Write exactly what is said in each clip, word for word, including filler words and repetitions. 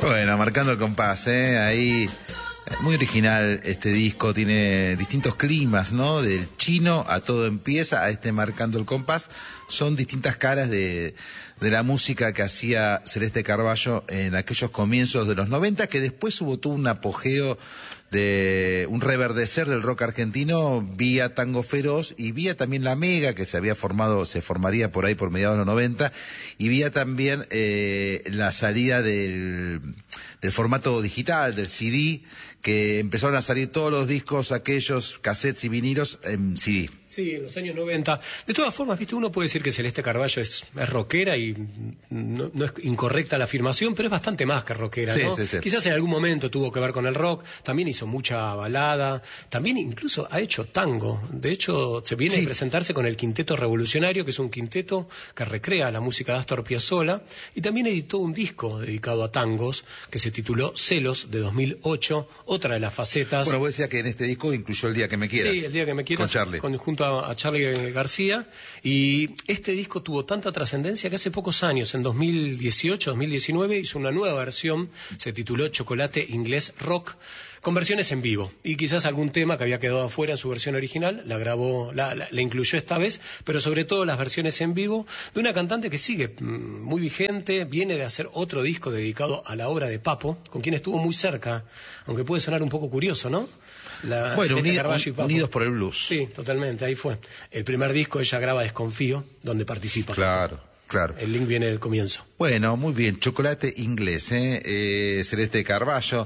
Bueno, marcando el compás, ¿eh? Ahí, muy original este disco, tiene distintos climas, ¿no? Del chino a todo empieza, a este marcando el compás. Son distintas caras de, de la música que hacía Celeste Carballo en aquellos comienzos de los noventa, que después hubo todo un apogeo de un reverdecer del rock argentino vía Tango Feroz y vía también La Mega, que se había formado, se formaría por ahí por mediados de los noventa, y vía también eh, la salida del, del formato digital, del C D, que empezaron a salir todos los discos, aquellos cassettes y vinilos en C D. Sí, en los años noventa. De todas formas, viste, uno puede decir que Celeste Carballo es, es rockera y no, no es incorrecta la afirmación, pero es bastante más que rockera, ¿no? Sí, sí, sí. Quizás en algún momento tuvo que ver con el rock, también hizo mucha balada, también incluso ha hecho tango. De hecho, se viene sí. a presentarse con el Quinteto Revolucionario, que es un quinteto que recrea la música de Astor Piazzolla, y también editó un disco dedicado a tangos que se tituló Celos, de dos mil ocho, otra de las facetas. Bueno, vos decías que en este disco incluyó El Día que me quieras. Sí, El Día que me quieras. Con Charlie. Con, junto a Charlie García, y este disco tuvo tanta trascendencia que hace pocos años, en dos mil dieciocho, dos mil diecinueve, hizo una nueva versión, se tituló Chocolate Inglés Rock, con versiones en vivo, y quizás algún tema que había quedado afuera en su versión original, la grabó, la, la, la incluyó esta vez, pero sobre todo las versiones en vivo de una cantante que sigue mmm, muy vigente, viene de hacer otro disco dedicado a la obra de Papo, con quien estuvo muy cerca, aunque puede sonar un poco curioso, ¿no? La bueno, uni, y unidos por el blues. Sí, totalmente, ahí fue. El primer disco ella graba Desconfío, donde participa. Claro, claro. El link viene del comienzo. Bueno, muy bien, Chocolate Inglés, ¿eh? Eh, Celeste Carballo,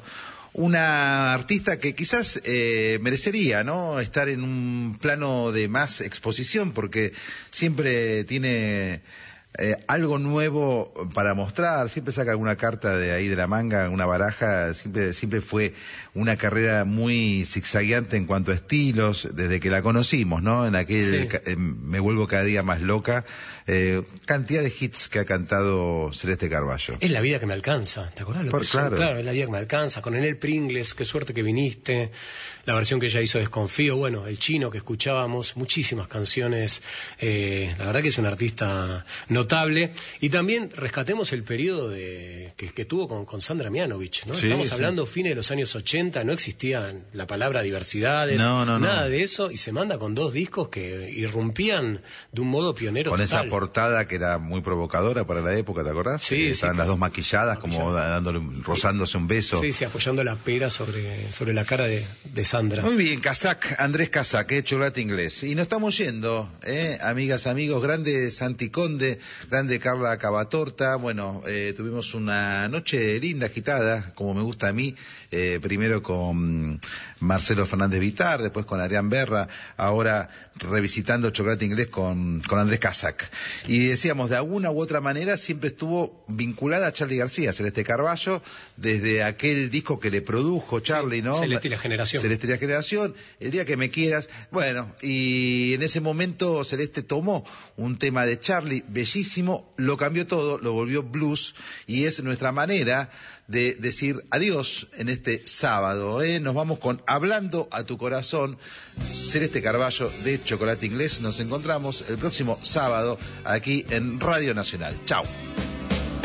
una artista que quizás eh, merecería, ¿no?, estar en un plano de más exposición, porque siempre tiene Eh, algo nuevo para mostrar, siempre saca alguna carta de ahí de la manga, una baraja, siempre, siempre fue una carrera muy zigzagueante en cuanto a estilos, desde que la conocimos, ¿no? En aquel sí. eh, Me vuelvo cada día más loca, eh, cantidad de hits que ha cantado Celeste Carballo. Es la vida que me alcanza, ¿te acordás? Lo Por, que claro. Son? Claro, es la vida que me alcanza, con Enel Pringles, qué suerte que viniste, la versión que ella hizo Desconfío, bueno, El Chino que escuchábamos, muchísimas canciones, eh, la verdad que es una artista notable. Notable, y también rescatemos el periodo de, que, que tuvo con, con Sandra Mianovich, ¿no? Sí, Estamos sí. hablando fines de los años ochenta, no existía la palabra diversidades, no, no, nada no. de eso, y se manda con dos discos que irrumpían de un modo pionero con total. Esa portada que era muy provocadora para la época, ¿te acordás? Sí, eh, sí. Estaban las dos maquilladas, como dándole, rozándose un beso. Sí, sí, apoyando la pera sobre, sobre la cara de, de Sandra. Muy bien, Casac, Andrés Casac, eh, Chocolate Inglés. Y nos estamos yendo, eh, amigas, amigos, grande Santi Conde, grande Carla Cavatorta. Bueno, eh, tuvimos una noche linda, agitada, como me gusta a mí, eh, primero con Marcelo Fernández Vitar, después con Adrián Berra, ahora revisitando Chocolate Inglés con, con Andrés Casac. Y decíamos, de alguna u otra manera siempre estuvo vinculada a Charly García, Celeste Carballo, desde aquel disco que le produjo Charly, ¿no? Celeste y la Generación. Celeste y la Generación, El Día que me quieras. Bueno, y en ese momento Celeste tomó un tema de Charly bellísimo, lo cambió todo, lo volvió blues, y es nuestra manera de decir adiós en este sábado, ¿eh? Nos vamos con Hablando a tu corazón, Celeste Carballo de Chocolate Inglés. Nos encontramos el próximo sábado aquí en Radio Nacional. Chau.